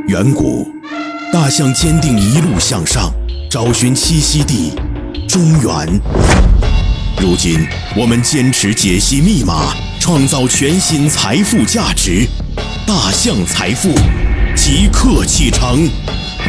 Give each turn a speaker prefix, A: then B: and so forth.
A: 远古，大象坚定一路向上，找寻栖息地中原。如今，我们坚持解析密码，创造全新财富价值。大象财富即刻启程。